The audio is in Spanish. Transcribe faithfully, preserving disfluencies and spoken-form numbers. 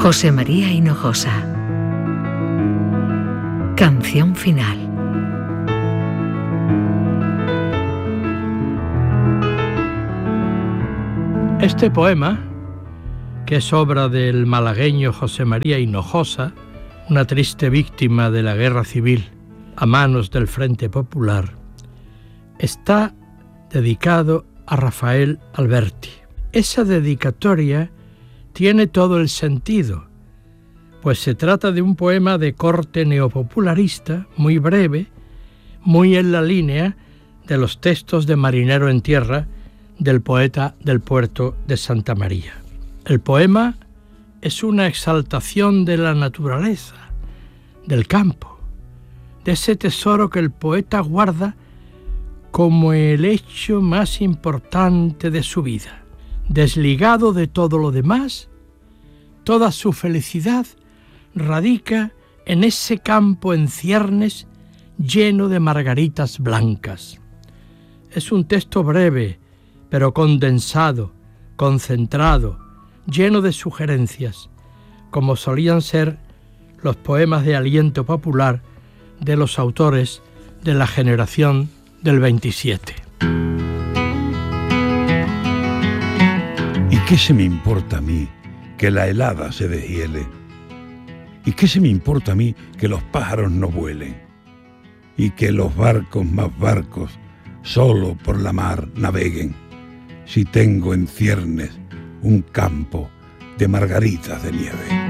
José María Hinojosa. Canción final. Este poema, que es obra del malagueño José María Hinojosa, una triste víctima de la guerra civil a manos del Frente Popular, está dedicado a Rafael Alberti. Esa dedicatoria tiene todo el sentido, pues se trata de un poema de corte neopopularista, muy breve, muy en la línea de los textos de Marinero en Tierra del poeta del puerto de Santa María. El poema es una exaltación de la naturaleza, del campo, de ese tesoro que el poeta guarda como el hecho más importante de su vida. Desligado de todo lo demás, toda su felicidad radica en ese campo en ciernes lleno de margaritas blancas. Es un texto breve, pero condensado, concentrado, lleno de sugerencias, como solían ser los poemas de aliento popular de los autores de la generación del veintisiete. ¿Y qué se me importa a mí que la helada se deshiele? ¿Y qué se me importa a mí que los pájaros no vuelen? Y que los barcos más barcos solo por la mar naveguen, si tengo en ciernes un campo de margaritas de nieve.